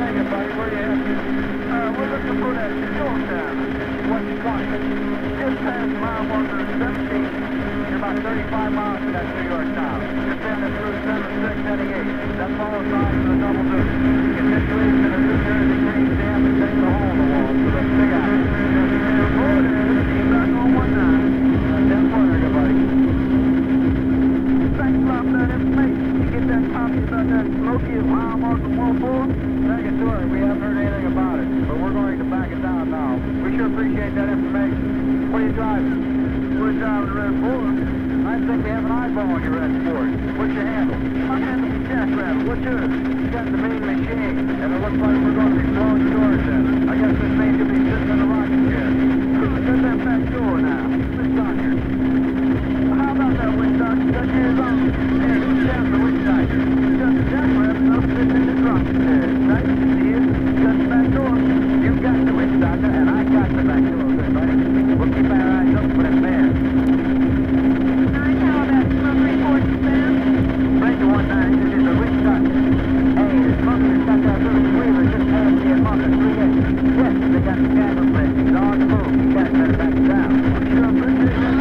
you, buddy. Where you headed? We're looking for that fuel town. What you want? Just past mile marker 17. You're about 35 miles from that New York town. Just in the through 7688. That follows signs of the double loop. You can situate in a New Jersey green stamp and take the hole in the wall. So let's dig out. Just forward and keep back on 19. 10 pointer, good buddy. Thanks a lot for that information. You get that copy about that Smoky at mile marker 14? Second to it. We haven't heard anything about it, but we're going to back it down now. We sure appreciate that information. What are you driving? We're driving a Red Ford. I think we have an eyeball on your Red Ford. What's your handle? My handle's a Jackrabbit. What's yours? You got the main machine, and it looks like we're going to be blowing the doors in. I guess this thing could be sitting in the rocket chair. Who's got that back door now? Who's doctor? How about that witch doctor? Got yours on? Hey, who's down the witch doctor? You got the Jackrabbit up sitting in the rocket chair. Nice to see you. You got the back door. You got the witch doctor, and I got the back door. Good, buddy. We'll keep our eyes open for that man. Breaker 19, this is the witch doctor. Hey, the smoker's got that little squealer just past the marker 38. Yes, they got the camera flash. He's on the move. You guys better back it down. Sure appreciate that.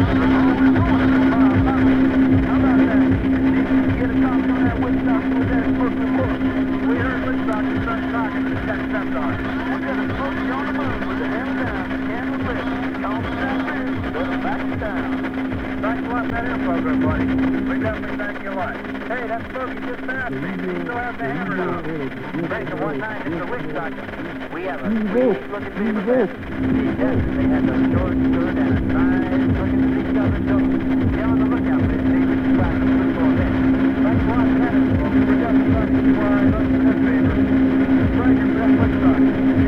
How about that? Get a copy on that witch doctor with that book report. We heard witch doctor start knocking and got stepped on. We're going to smoke you on the move with the hammer down, the camera flash. Call the down there, better back it down. Thanks a lot for that info, good buddy. We definitely thank you a lot. Hey, that Smokey just passed me. You still have the hammer down. Breaker 19, it's the witch doctor. We have a sweet-looking beaver vest. Yes, they had the short skirt and a nice-looking seat-covered coat. Be on the lookout for this, David. You're trying to look for a bit. Thanks a lot for that info. We definitely thank you for our look at this beaver. Breaker, that witch doctor.